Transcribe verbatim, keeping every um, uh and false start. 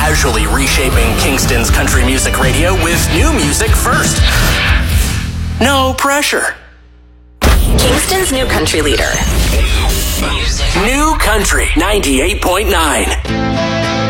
casually reshaping Kingston's country music radio with new music first. No pressure. Kingston's new country leader. New Country ninety-eight point nine.